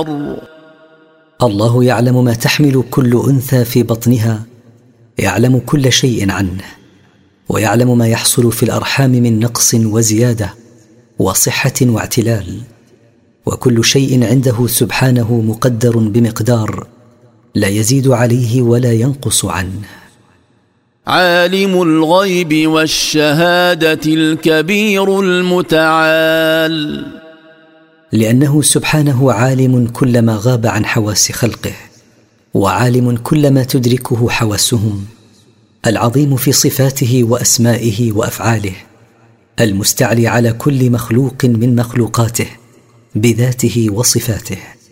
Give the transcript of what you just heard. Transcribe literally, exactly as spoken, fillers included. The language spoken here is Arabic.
والذر. الله يعلم ما تحمل كل أنثى في بطنها، يعلم كل شيء عنه، ويعلم ما يحصل في الأرحام من نقص وزيادة وصحة واعتلال، وكل شيء عنده سبحانه مقدر بمقدار لا يزيد عليه ولا ينقص عنه. عالم الغيب والشهادة الكبير المتعال. لأنه سبحانه عالم كل ما غاب عن حواس خلقه، وعالم كل ما تدركه حواسهم، العظيم في صفاته وأسمائه وأفعاله، المستعلي على كل مخلوق من مخلوقاته بذاته وصفاته.